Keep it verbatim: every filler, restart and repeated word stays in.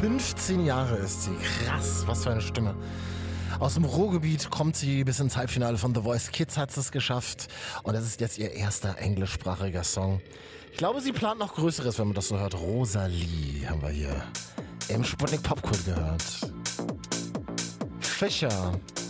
fünfzehn Jahre ist sie. Krass, was für eine Stimme. Aus dem Ruhrgebiet kommt sie bis ins Halbfinale von The Voice Kids, hat es geschafft. Und das ist jetzt ihr erster englischsprachiger Song. Ich glaube, sie plant noch Größeres, wenn man das so hört. Rosalie haben wir hier im Sputnik Popkult gehört. Fischer.